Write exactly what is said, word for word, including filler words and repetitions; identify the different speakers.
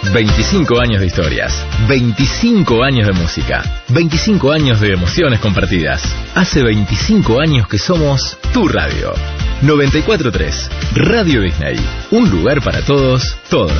Speaker 1: veinticinco años de historias, veinticinco años de música, veinticinco años de emociones compartidas. Hace veinticinco años que somos tu radio. noventa y cuatro punto tres, Radio Disney. Un lugar para todos, todos.